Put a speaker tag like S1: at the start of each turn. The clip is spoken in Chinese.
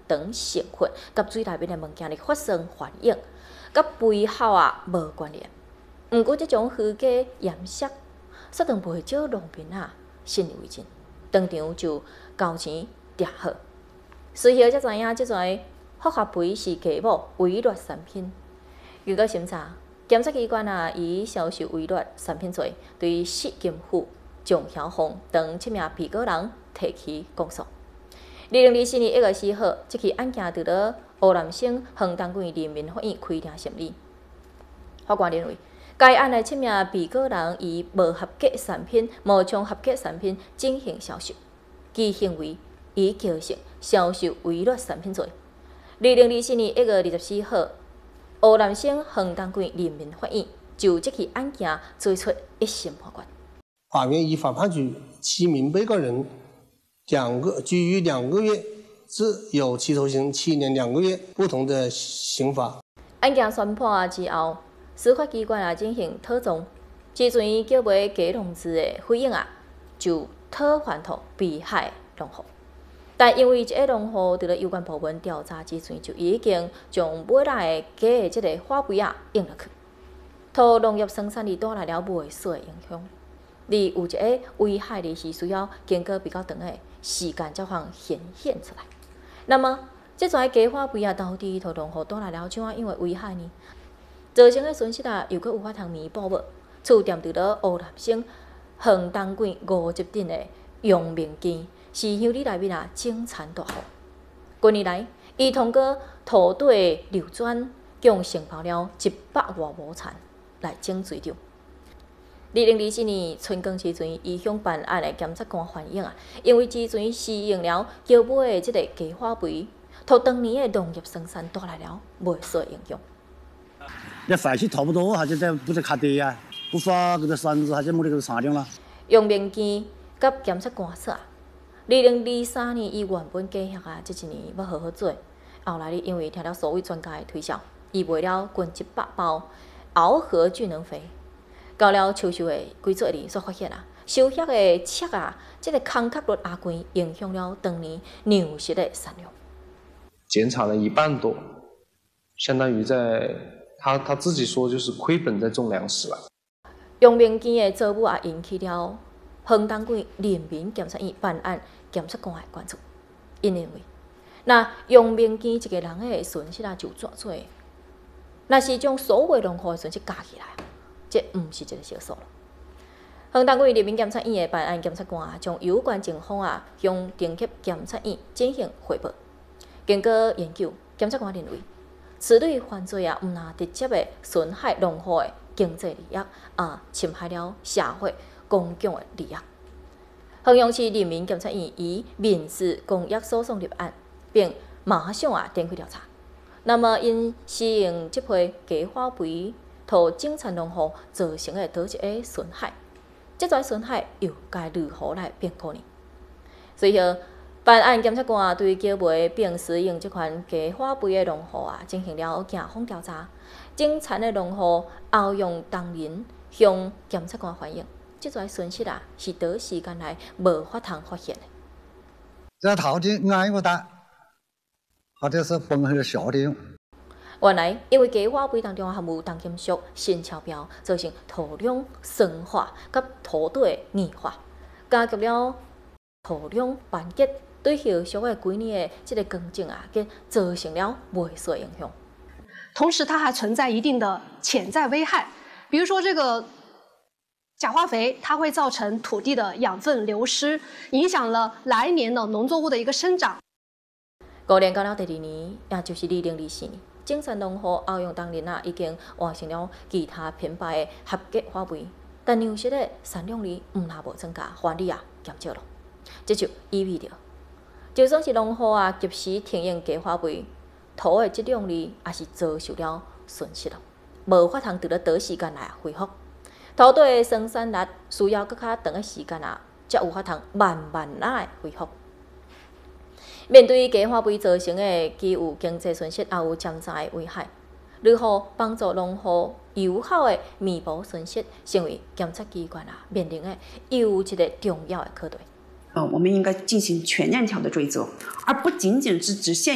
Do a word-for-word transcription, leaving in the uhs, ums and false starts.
S1: 等成分，甲水内面的物件的发生反应，甲肥效啊无关联。毋过，这种虚假颜色，煞当不少农民啊信以为真，当场就交钱订好。随后才知影，这种复合肥是假冒伪劣产品。经过审查，检察机关啊以销售伪劣产品罪，对施金虎、蒋晓凤等七名被告人提起公诉。二零二四年一月四号，这起案件得到湖南省横东县人民法院开庭审理。法官认为，该案的七名被告人以无合格产品冒充合格产品进行销售，其行为已构成销售伪劣产品罪。二零二四年一月二十四号，湖南省横东县人民法院就这起案件作出一审判决。
S2: 法院依法判处七名被告人两个拘役两个月至有期徒刑七年两个月不同的刑罚。
S1: 案件宣判之后，司法机关啊进行讨讼，之前叫卖假农资的费用啊，就讨还给被害农户。但因为这个农户伫了有关部门调查之前，就已经将买来的假的这个化肥啊用落去，对农业生产力带来了袂小的影响。而有一个危害的是需要经过比较长的时间才能显现出来。那么，这种假化肥啊，到底对农户带来了怎样样的危害呢？造成的损失啊，又搁有法通弥补无？厝店伫了湖南省横东县五集镇的杨明基，是乡里内面啊种田大户。近年来，伊通过土地流转，共承包了一百外亩田来种水稻。二零二四年春耕时阵，伊向办案的检察官反映啊，因为之前使用了叫买的这个假化肥，对当年的农业生产带来了袂小的影响。
S3: 那饭气差不多，还是在不是卡低呀？不发这个绳子，还是没得这个产量了。
S1: 杨明基甲检察官说啊，二零二三年伊原本计划啊，这一年要好好做，后来呢，因为听了所谓专家的推销，伊买了近一百包螯合聚能肥。到了秋收的几作日，所发现啊，收获的切啊，这个空壳率阿悬，影响了当年粮食的产量。
S4: 减产了一半多，相当于在他他自己说就是亏本在种粮食了。
S1: 杨明基的做法也引起了横东县人民检察院办案检察官的关注，因认为，那杨明基一个人的损失啊，就偌多，那是将所有农户的损失加起来。这毋是一个小数了。横东县人民检察院的办案检察官啊，将有关情况啊向顶级检察院进行汇报。经过研究，检察官认为，此类犯罪啊，毋但直接的损害农户的经济利益，啊，侵害了社会公共的利益。衡阳市人民检察院以民事公约诉讼立案，并马上啊展开调查。那么，因使用这批假化肥，对种田农户造成的倒一个损害，这种损害又该如何来评估呢？随后，办案检察官对叫卖并使用这款假化肥的农户啊进行了检方调查。种田的农户欧阳当年向检察官反映，这种损失啊是短时间内无法通发现的。
S3: 这土地挨不大，或者是风和小的用。
S1: 原来，因为假化肥当中含有重金属、锌超标，造成土壤酸化、甲土地硬化，加剧了土壤斑结，对后续的几年的这个耕种啊，给造成了袂小影响。
S5: 同时，它还存在一定的潜在危害，比如说这个假化肥，它会造成土地的养分流失，影响了来年的农作物的一个生长。
S1: 五年到了第二年，也就是二零二四年。种田农户欧阳当年啊，已经完成了其他品牌的合格化肥，但粮食的产量率毋但无增加，反而啊减少了。这就意味着，就算是农户啊及时停用假化肥，土的质量率也是遭受了损失了，无法通伫了短时间内恢复。土地的生产力需要更较长的时间啊，才有法通慢慢来恢复。面对假化肥造成的既有经济损失，也有潜在的危害，如何帮助农户有效的弥补损失，成为检察机关啊面临的又一个重要的课题。
S6: 呃，我们应该进行全链条的追责，而不仅仅是只限